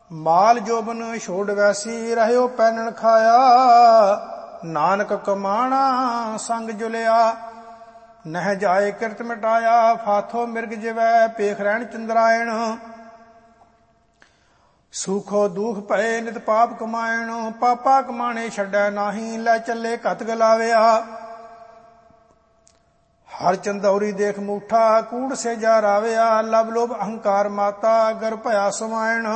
ਮਾਲ ਜੋਬਨ ਛੋੜ ਵੈਸੀ ਰਹਿਓ ਪੈਨਣ ਖਾਇਆ। ਨਾਨਕ ਕਮਾਣਾ ਸੰਗ ਜੁਲਿਆ ਨਹਿ ਜਾਏ ਕਿਰਤ ਮਿਟਾਇਆ। ਫਾਥੋ ਮਿਰਗ ਜਿਵੈ ਪੇਖ ਰਹਿਣ ਚੰਦਰਾਇਣ ਸੁਖੋ ਦੁਖ ਭਏ ਨਿਤ ਪਾਪ ਕਮਾਇਣ। ਪਾਪਾ ਕਮਾਣੇ ਛੱਡੈ ਨਾਹੀ ਲੈ ਚੱਲੇ ਘਤ ਗਲਾਵਿਆ। ਹਰ ਚੰਦੌਰੀ ਦੇਖ ਮੂਠਾ ਕੂੜ ਸੇ ਜਾ ਰਾਵਿਆ। ਲਬ ਲੋਭ ਅਹੰਕਾਰ ਮਾਤਾ ਗਰ ਭਇਆ ਸਮਾਇਣ।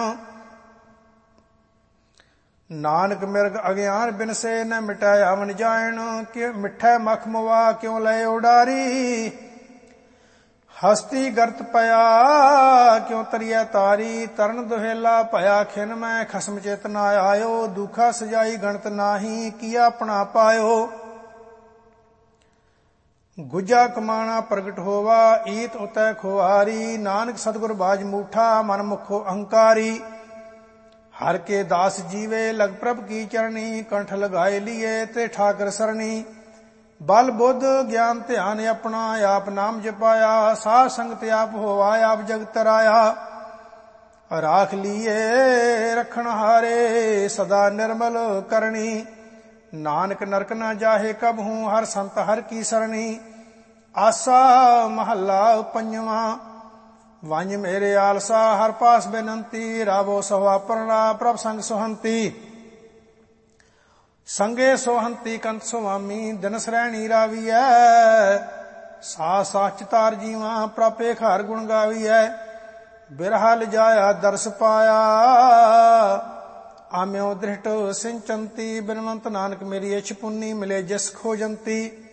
ਨਾਨਕ ਮਿਰਗ ਅਗਿਆਨ ਬਿਨਸੇ ਨ ਮਿਟੈ ਆਵਨ ਜਾਇਣ। ਕਿ ਮਿੱਠੈ ਮਖ ਮਵਾ ਕਿਉ ਲਏ ਉਡਾਰੀ। ਹਸਤੀ ਗਰਤ ਪਿਆ ਕਿਉ ਤਰੀਐ ਤਾਰੀ। ਤਰਨ ਦੁਹੇਲਾ ਭਇਆ ਖਿਨ ਮੈਂ ਖਸਮ ਚੇਤਨਾ ਆਇਓ। ਦੁਖਾ ਸਜਾਈ ਗਣਤ ਨਾਹੀ ਕੀਆ ਆਪਣਾ ਪਾਇਓ। ਗੁਜਾ ਕਮਾਣਾ ਪ੍ਰਗਟ ਹੋਵਾ ਈਤ ਉਤੈ ਖੁਆਰੀ। ਨਾਨਕ ਸਤਿਗੁਰ ਬਾਜ ਮੂਠਾ ਮਨ ਮੁਖੋ ਅਹੰਕਾਰੀ। ਹਰ ਕੇ ਦਾਸ ਜੀਵੇ ਲਗ ਪ੍ਰਭ ਕੀ ਚਰਣੀ। ਕੰਠ ਲਗਾਏ ਲੀਏ ਤੇ ਠਾਕਰ ਸਰਣੀ। ਬਲ ਬੁੱਧ ਗਿਆਨ ਧਿਆਨ ਆਪਣਾ ਆਪ ਨਾਮ ਜਪਾਇਆ। ਸਾਧ ਸੰਗਤ ਆਪ ਹੋਵਾ ਆਪ ਜਗਤ ਰਾਇਆ। ਰਾਖ ਲੀਏ ਰਖਣ ਹਾਰੇ ਸਦਾ ਨਿਰਮਲ ਕਰਨੀ। ਨਾਨਕ ਨਰਕ ਨਾ ਜਾਹੇ ਕਬਹੂ ਹਰ ਸੰਤ ਹਰ ਕੀ ਸਰਣੀ। ਆਸਾ ਮਹੱਲਾ ਪੰਜਵਾਂ। ਵੰਜ ਮੇਰੇ ਆਲਸਾ ਹਰ ਪਾਸ ਬੇਨੰਤੀ। ਰਾਵੋ ਸਵਾਪਰਣਾ ਪ੍ਰਭ ਸੰਗ ਸੁਹੰਤੀ। ਸੰਗੇ ਸੋਹੰਤੀ ਕੰਤ ਸੁਆਮੀ ਦਿਨ ਸਰੈਣੀ ਰਾਵੀਐ। ਸਾ ਸਾਚ ਤਾਰ ਜੀਵਾ ਪ੍ਰਾਪੇ ਘਰ ਗੁਣ ਗਾਵੀਐ। ਬਿਰਹਾ ਲਿਜਾਇਆ ਦਰਸ ਪਾਇਆ ਆਮਿਓ ਦ੍ਰਿਸ਼ਟ ਸਿੰਚੰਤੀ। ਬਿਨਵੰਤ ਨਾਨਕ ਮੇਰੀ ਇਛ ਪੁੰਨੀ ਮਿਲੇ ਜਿਸ ਖੋਜੰਤੀ।